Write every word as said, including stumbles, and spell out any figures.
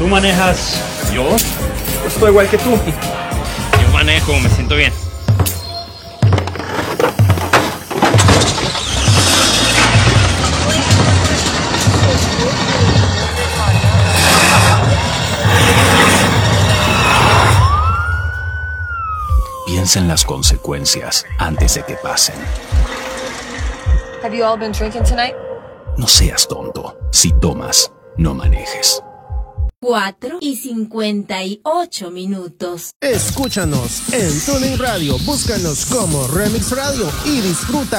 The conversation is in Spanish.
¿Tú manejas? ¿Yo? Estoy igual que tú. Yo manejo, me siento bien. Piensa en las consecuencias antes de que pasen. Have you all been drinking tonight? No seas tonto. Si tomas, no manejes. cuatro y cincuenta y ocho minutos. Escúchanos en TuneIn Radio. Búscanos como Remix Radio y disfruta